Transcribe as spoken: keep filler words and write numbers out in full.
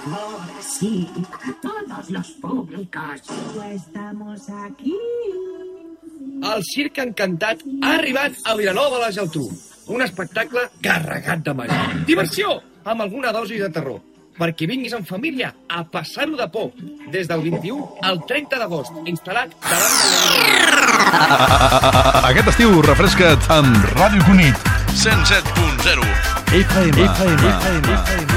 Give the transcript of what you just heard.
Ahora sí, a todos los públicos. Estamos aquí. El Circ Encantat ha arribat a Vilanova de la Geltrú. Un espectacle carregat de màgia. Diversió, amb alguna dosi de terror. Perquè vinguis en família a passar-ho de por. Des del vint-i-u al trenta d'agost, instal·lat davant de la... Aquest estiu refresca't amb Ràdio Cunit. cent set punt zero F M. F M.